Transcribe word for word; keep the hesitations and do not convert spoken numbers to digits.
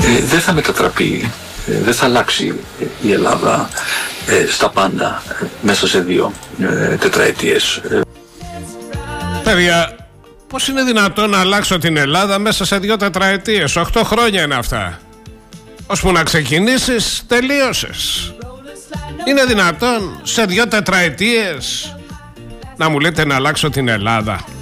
ε, δεν θα μετατραπεί, ε, δεν θα αλλάξει η Ελλάδα ε, στα πάντα ε, μέσα σε δύο ε, τετραετίες. Παιδιά, πώς είναι δυνατόν να αλλάξω την Ελλάδα μέσα σε δύο τετραετίες? Οχτώ χρόνια είναι αυτά. Ώσπου να ξεκινήσεις, τελείωσες. Είναι δυνατόν σε δύο τετραετίες να μου λέτε να αλλάξω την Ελλάδα?